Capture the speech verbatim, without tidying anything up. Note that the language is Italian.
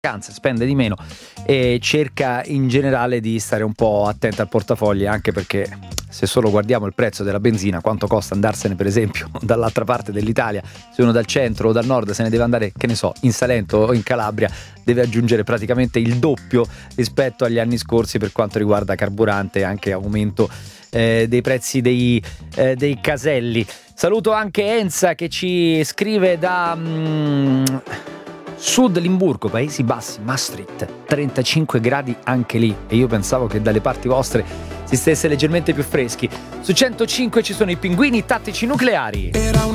spende di meno e cerca in generale di stare un po' attenta al portafogli, anche perché se solo guardiamo il prezzo della benzina, quanto costa andarsene per esempio dall'altra parte dell'Italia, se uno dal centro o dal nord se ne deve andare, che ne so, in Salento o in Calabria, deve aggiungere praticamente il doppio rispetto agli anni scorsi per quanto riguarda carburante e anche aumento eh, dei prezzi dei, eh, dei caselli. Saluto anche Enza che ci scrive da mm, Sud Limburgo, Paesi Bassi, Maastricht, trentacinque gradi anche lì, e io pensavo che dalle parti vostre si stesse leggermente più freschi. Su centocinque ci sono i Pinguini Tattici Nucleari.